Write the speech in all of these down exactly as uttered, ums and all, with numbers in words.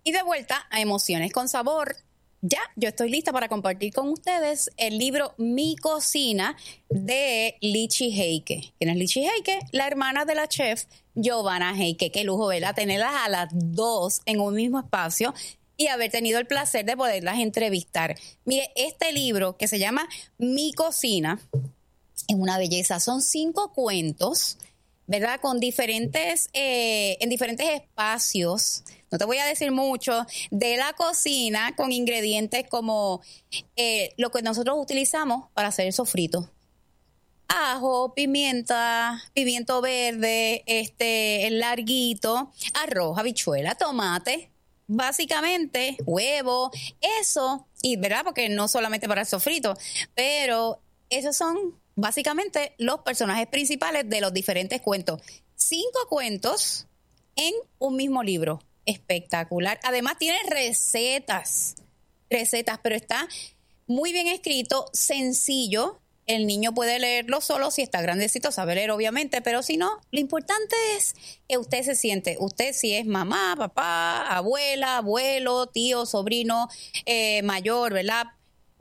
Y de vuelta a Emociones con Sabor. Ya, yo estoy lista para compartir con ustedes el libro Mi Cocina de Lichi Heike. ¿Quién es Lichi Heike? La hermana de la chef Giovanna Heike. Qué lujo, ¿verdad? Tenerlas a las dos en un mismo espacio y haber tenido el placer de poderlas entrevistar. Mire, este libro que se llama Mi Cocina es una belleza. Son cinco cuentos, ¿verdad? Con diferentes, eh, en diferentes espacios. No te voy a decir mucho de la cocina, con ingredientes como eh, lo que nosotros utilizamos para hacer el sofrito. Ajo, pimienta, pimiento verde, este, el larguito, arroz, habichuela, tomate, básicamente huevo, eso, y verdad, porque no solamente para el sofrito, pero esos son básicamente los personajes principales de los diferentes cuentos. Cinco cuentos en un mismo libro. Espectacular. Además tiene recetas, recetas, pero está muy bien escrito, sencillo. El niño puede leerlo solo, si está grandecito, sabe leer obviamente, pero si no, lo importante es que usted se siente, usted si es mamá, papá, abuela, abuelo, tío, sobrino, eh, mayor, ¿verdad?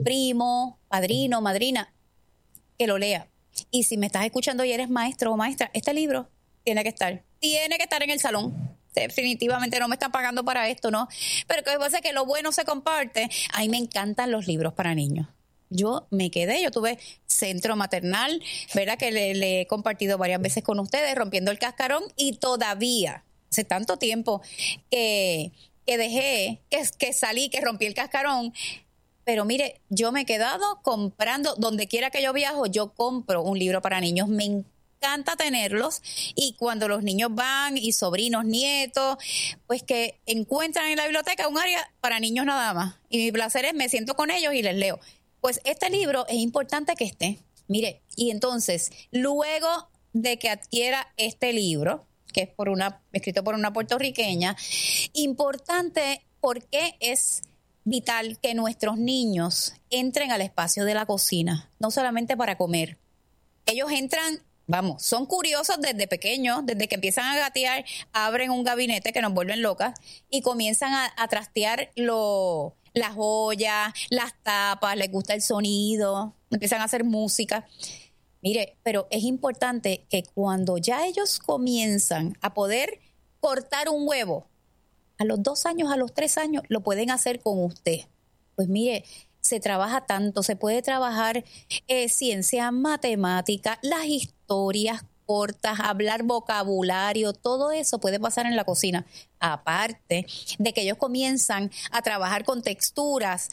Primo, padrino, madrina, que lo lea. Y si me estás escuchando y eres maestro o maestra, este libro tiene que estar, tiene que estar en el salón. Definitivamente no me están pagando para esto, ¿no? Pero que pasa es que lo bueno se comparte. A mí me encantan los libros para niños. Yo me quedé, yo tuve centro maternal, ¿verdad? Que le, le he compartido varias veces con ustedes, Rompiendo el Cascarón, y todavía, hace tanto tiempo que, que dejé, que, que salí, que rompí el cascarón. Pero mire, yo me he quedado comprando, donde quiera que yo viajo, yo compro un libro para niños. Me encanta. encanta tenerlos, y cuando los niños van y sobrinos, nietos, pues que encuentran en la biblioteca un área para niños nada más, y mi placer es me siento con ellos y les leo. Pues este libro es importante que esté, mire, y entonces luego de que adquiera este libro, que es por una escrito por una puertorriqueña, importante porque es vital que nuestros niños entren al espacio de la cocina, no solamente para comer. Ellos entran, vamos, son curiosos desde pequeños, desde que empiezan a gatear, abren un gabinete que nos vuelven locas y comienzan a, a trastear lo, las ollas, las tapas, les gusta el sonido, empiezan a hacer música. Mire, pero es importante que cuando ya ellos comienzan a poder cortar un huevo, a los dos años, a los tres años, lo pueden hacer con usted. Pues mire, se trabaja tanto, se puede trabajar eh, ciencia, matemática, las historias cortas, hablar vocabulario, todo eso puede pasar en la cocina. Aparte de que ellos comienzan a trabajar con texturas,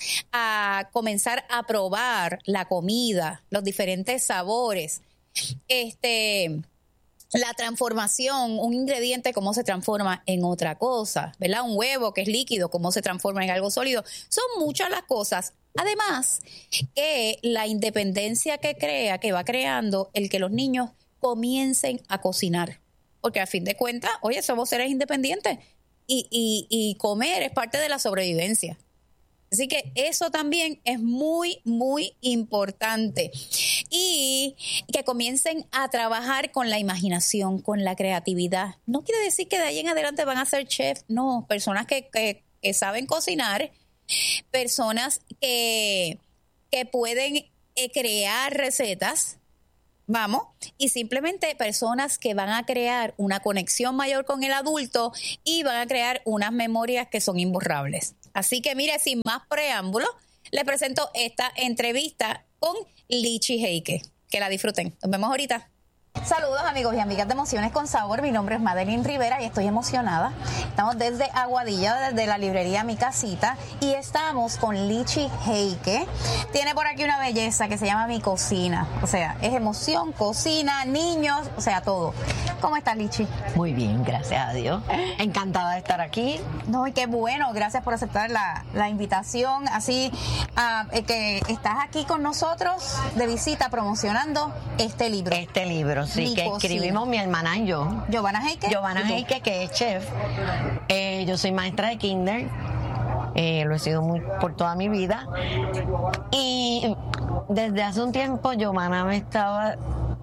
a comenzar a probar la comida, los diferentes sabores, este... la transformación, un ingrediente, cómo se transforma en otra cosa, ¿verdad? Un huevo que es líquido, cómo se transforma en algo sólido. Son muchas las cosas. Además, que la independencia que crea, que va creando el que los niños comiencen a cocinar. Porque a fin de cuentas, oye, somos seres independientes y, y, y comer es parte de la sobrevivencia. Así que eso también es muy, muy importante. Y que comiencen a trabajar con la imaginación, con la creatividad. No quiere decir que de ahí en adelante van a ser chefs. No, personas que, que, que saben cocinar, personas que, que pueden eh, crear recetas, vamos, y simplemente personas que van a crear una conexión mayor con el adulto y van a crear unas memorias que son imborrables. Así que mire, sin más preámbulos, les presento esta entrevista con Lichi Heike. Que la disfruten. Nos vemos ahorita. Saludos amigos y amigas de Emociones con Sabor, mi nombre es Madeline Rivera y estoy emocionada. Estamos desde Aguadilla, desde la librería Mi Casita, y estamos con Lichi Heike. Tiene por aquí una belleza que se llama Mi Cocina, o sea, es emoción, cocina, niños, o sea, todo. ¿Cómo estás, Lichi? Muy bien, gracias a Dios. Encantada de estar aquí. No, y qué bueno, gracias por aceptar la, la invitación, así uh, que estás aquí con nosotros de visita promocionando este libro. Este libro. Sí, mi que cocina. Escribimos mi hermana y yo. Giovanna Heike. Giovanna Heike, que es chef. Eh, yo soy maestra de kinder. Eh, lo he sido muy, por toda mi vida. Y desde hace un tiempo Giovanna me estaba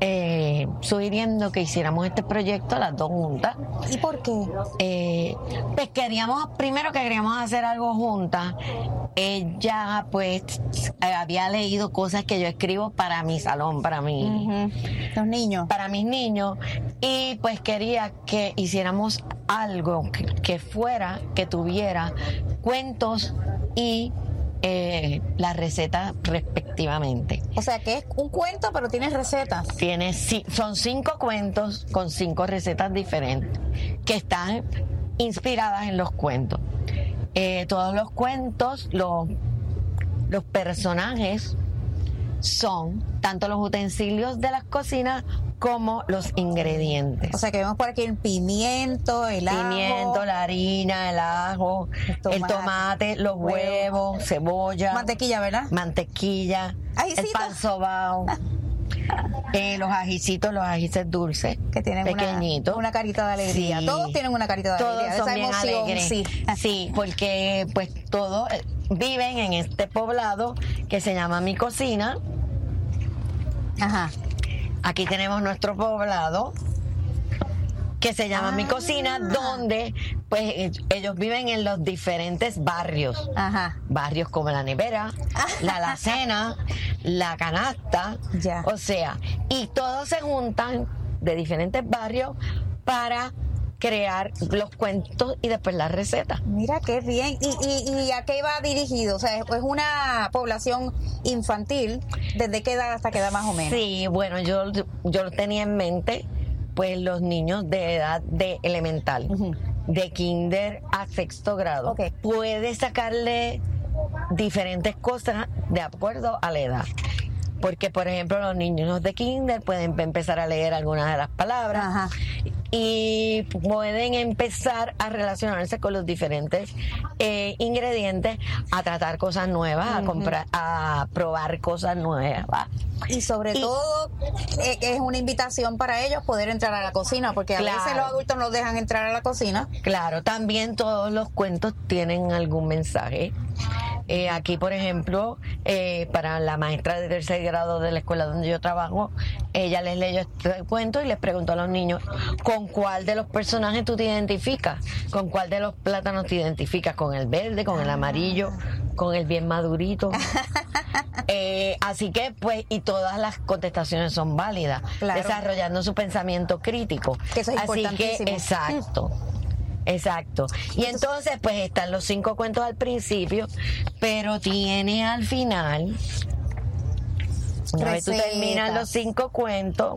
eh, sugiriendo que hiciéramos este proyecto las dos juntas. ¿Y por qué? Eh, pues queríamos, primero que queríamos hacer algo juntas. Ella pues había leído cosas que yo escribo para mi salón, para mi, uh-huh. Los niños. Para mis niños. Y pues quería que hiciéramos algo que, que fuera, que tuviera cuentos y eh, las recetas respectivamente. O sea que es un cuento, pero tiene recetas. Tiene, sí, son cinco cuentos con cinco recetas diferentes que están inspiradas en los cuentos. Eh, todos los cuentos, los, los personajes son tanto los utensilios de las cocinas como los ingredientes. O sea que vemos por aquí el pimiento, el ajo. Pimiento, la harina, el ajo, el tomate, el tomate los huevos, huevos, cebolla. Mantequilla, ¿verdad? Mantequilla, Ajicito. El pan sobao. Eh, los ajicitos, los ajices dulces, que tienen pequeñitos. Una, una carita de alegría. Sí. Todos tienen una carita de todos alegría. Todos son esa bien emoción, alegres. Sí. sí, porque pues todos viven en este poblado que se llama Mi Cocina. Ajá. Aquí tenemos nuestro poblado que se llama ah. Mi Cocina, donde pues ellos viven en los diferentes barrios. Ajá. Barrios como La Nevera, La Alacena, La Canasta. Ya. O sea, y todos se juntan de diferentes barrios para crear los cuentos y después las recetas. Mira qué bien. ¿Y, y, y a qué va dirigido? O sea, ¿es una población infantil? ¿Desde qué edad hasta qué edad más o menos? Sí, bueno, yo, yo lo tenía en mente, pues los niños de edad de elemental, uh-huh. de kinder a sexto grado. Okay. Puede sacarle diferentes cosas de acuerdo a la edad. Porque, por ejemplo, los niños de kinder pueden empezar a leer algunas de las palabras. Ajá. Y pueden empezar a relacionarse con los diferentes eh, ingredientes, a tratar cosas nuevas, uh-huh. a comprar, a probar cosas nuevas. Y sobre y, todo eh, es una invitación para ellos poder entrar a la cocina, porque a claro. veces los adultos no dejan entrar a la cocina. Claro, también todos los cuentos tienen algún mensaje. Eh, aquí, por ejemplo, eh, para la maestra de tercer grado de la escuela donde yo trabajo, ella les leyó este cuento y les preguntó a los niños con cuál de los personajes tú te identificas, con cuál de los plátanos te identificas, con el verde, con el amarillo, con el bien madurito. eh, así que, pues, y todas las contestaciones son válidas, claro. desarrollando su pensamiento crítico. Que eso es así importantísimo. que, exacto. Exacto. Y entonces pues están los cinco cuentos al principio, pero tiene al final, una vez tú terminas los cinco cuentos,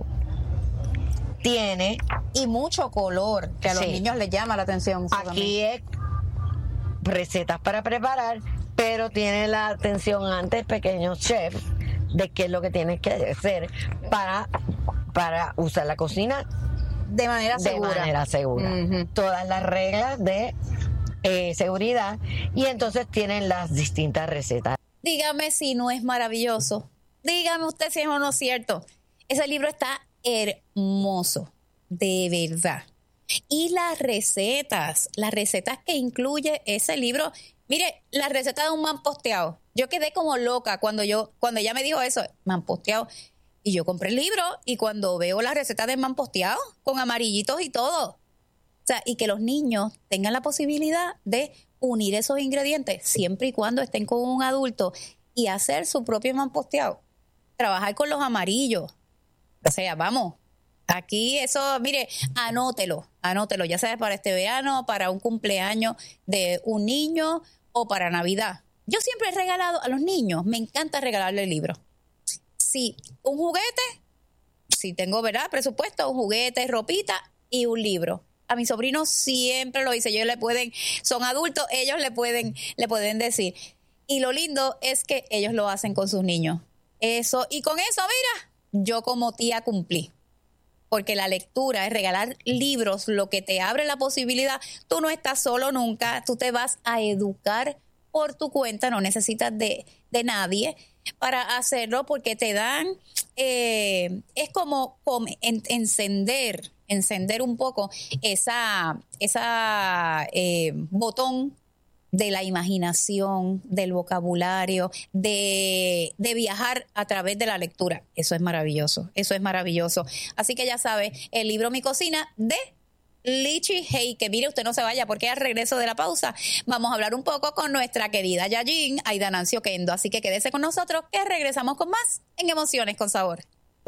tiene... Y mucho color, que a los sí. niños les llama la atención. Aquí es recetas para preparar, pero tiene la atención antes, pequeños chefs, de qué es lo que tienes que hacer para, para usar la cocina de manera segura. De manera segura. Uh-huh. Todas las reglas de eh, seguridad, y entonces tienen las distintas recetas. Dígame si no es maravilloso. Dígame usted si es o no cierto. Ese libro está hermoso, de verdad. Y las recetas, las recetas que incluye ese libro. Mire, la receta de un man posteado. Yo quedé como loca cuando yo, cuando ella me dijo eso, man posteado. Y yo compré el libro y cuando veo la receta de man posteado, con amarillitos y todo. O sea, y que los niños tengan la posibilidad de unir esos ingredientes siempre y cuando estén con un adulto y hacer su propio man posteado. Trabajar con los amarillos. O sea, vamos, aquí eso, mire, anótelo, anótelo, ya sabes, para este verano, para un cumpleaños de un niño o para Navidad. Yo siempre he regalado a los niños, me encanta regalarle libros. Sí, un juguete, si tengo, ¿verdad?, presupuesto, un juguete, ropita y un libro. A mis sobrinos siempre lo hice, ellos le pueden, son adultos, ellos le pueden, le pueden decir. Y lo lindo es que ellos lo hacen con sus niños. Eso, y con eso, mira, yo como tía cumplí. Porque la lectura es regalar libros, lo que te abre la posibilidad. Tú no estás solo nunca, tú te vas a educar por tu cuenta, no necesitas de, de nadie para hacerlo, porque te dan, eh, es como, como en, encender, encender un poco esa, esa eh, botón de la imaginación, del vocabulario, de, de viajar a través de la lectura. Eso es maravilloso, eso es maravilloso. Así que ya sabe, el libro Mi Cocina de Lichi Heike. Mire, usted no se vaya porque al regreso de la pausa vamos a hablar un poco con nuestra querida Yajin Aida Nancy Oquendo. Así que quédese con nosotros que regresamos con más en Emociones con Sabor.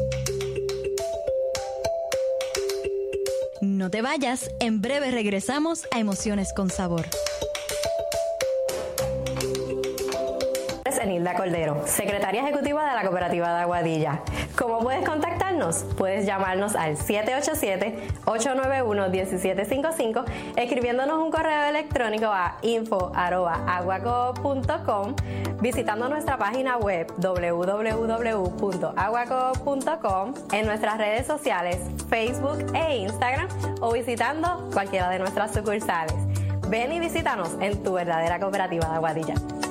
No te vayas, en breve regresamos a Emociones con Sabor. Enilda Cordero, secretaria ejecutiva de la Cooperativa de Aguadilla. ¿Cómo puedes contactarnos? Puedes llamarnos al siete ocho siete, ocho nueve uno, uno siete cinco cinco, escribiéndonos un correo electrónico a info arroba aguacoop punto com, visitando nuestra página web doble u doble u doble u punto aguacoop punto com, en nuestras redes sociales Facebook e Instagram, o visitando cualquiera de nuestras sucursales. Ven y visítanos en tu verdadera Cooperativa de Aguadilla.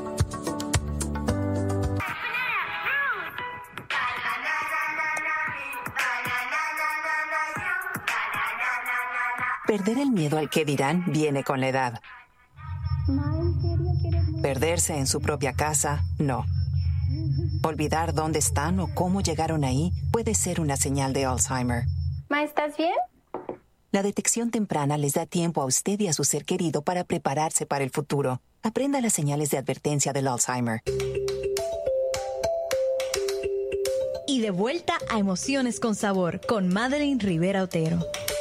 Perder el miedo al que dirán viene con la edad. Perderse en su propia casa, no. Olvidar dónde están o cómo llegaron ahí puede ser una señal de Alzheimer. Ma, ¿estás bien? La detección temprana les da tiempo a usted y a su ser querido para prepararse para el futuro. Aprenda las señales de advertencia del Alzheimer. Y de vuelta a Emociones con Sabor con Madeline Rivera Otero.